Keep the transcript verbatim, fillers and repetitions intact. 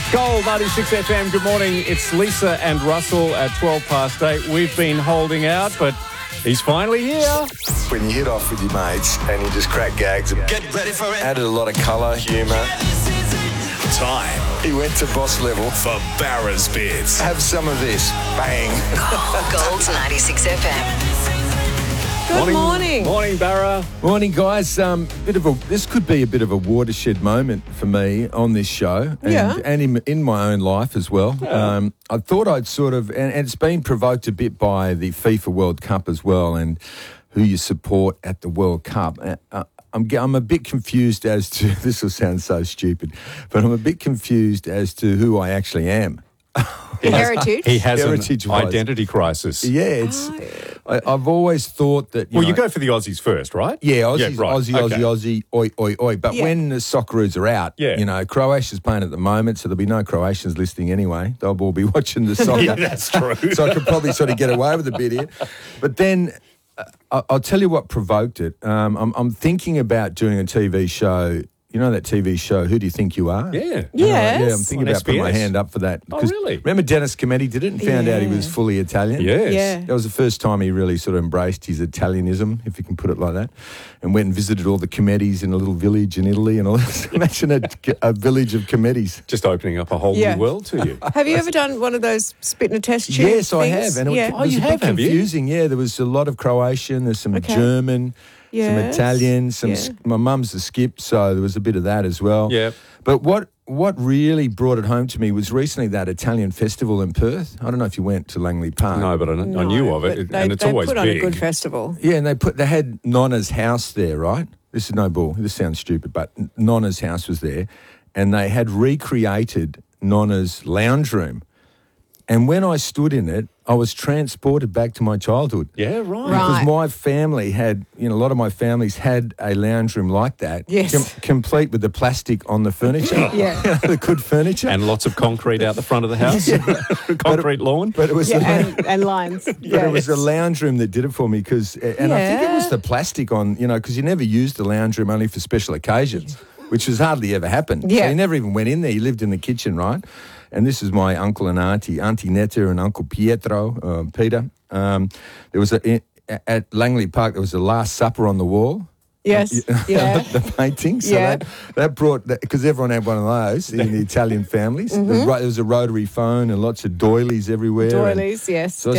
Gold ninety-six F M, good morning. It's Lisa and Russell at twelve past eight. We've been holding out, but he's finally here. When you hit off with your mates and you just crack gags, get ready for it. Added a lot of colour, humour. Time. He went to boss level for Barra's Bits. Have some of this. Bang. Gold ninety-six F M. Good morning. Morning, Barra. Morning, guys. Um, bit of a this could be a bit of a watershed moment for me on this show, and, Yeah. and in, in my own life as well. Um, I thought I'd sort of, and, and it's been provoked a bit by the FIFA World Cup as well, and who you support at the World Cup. Uh, uh, I'm I'm a bit confused as to this will sound so stupid, but I'm a bit confused as to who I actually am. Heritage. He has Heritage an wise. identity crisis. Yeah, it's. I, I've always thought that. You Well, know, you go for the Aussies first, right? Yeah, Aussies, right. Aussie, Okay. Aussie, Aussie, oi, oi, oi. But Yeah. when the Socceroos are out, Yeah. you know, Croatia's playing at the moment, so there'll be no Croatians listening anyway. They'll all be watching the soccer. Yeah, that's true. So I could probably sort of get away with a bit here. But then uh, I- I'll tell you what provoked it. Um, I'm, I'm thinking about doing a T V show. You know that T V show, Who Do You Think You Are? Yeah. You know, Yes. yeah, I'm thinking On about putting my S B S. hand up for that. Oh, 'Cause really? Remember Dennis Cometti did it and found out he was Yeah. fully Italian? Yes. Yeah. That was the first time he really sort of embraced his Italianism, if you can put it like that, and went and visited all the Comettis in a little village in Italy and all that. Imagine a, a village of Comettis. Just opening up a whole Yeah. new world to you. Have you ever done one of those spit in a test tube Yes, I things? have. And it, yeah. was- it Oh, was you a have, bit have you? confusing. Yeah, there was a lot of Croatian, there's some Okay. German, some Yes. Italian, some. Yeah. s- My mum's a skip, so there was a bit of that as well. Yeah. But what what really brought it home to me was recently that Italian festival in Perth. I don't know if you went to Langley Park. No, but I, I knew of it, but they, and it's they always put on big. a good festival. Yeah, and they put they had Nonna's house there, right? This is no bull. This sounds stupid, but Nonna's house was there, and they had recreated Nonna's lounge room. And when I stood in it, I was transported back to my childhood. Yeah, right. Because Right. my family had, you know, a lot of my families had a lounge room like that. Yes. complete with the plastic on the furniture. Yeah. You know, the good furniture. And lots of concrete out the front of the house. Concrete lawn. but it was Yeah, the, and, and lines. But it was the lounge room that did it for me because, and I think it was Yeah. the plastic on, you know, because you never used the lounge room only for special occasions, which has hardly ever happened. Yeah. So you never even went in there. You lived in the kitchen, right? And this is my uncle and auntie, Auntie Netta and Uncle Pietro, uh, Peter. Um, there was a, at Langley Park, there was a Last Supper on the wall. Yes. Yeah. the painting. So Yeah. that, that brought, because everyone had one of those in the Italian families. The ro- there was a rotary phone and lots of doilies everywhere. and- Doilies, yes. So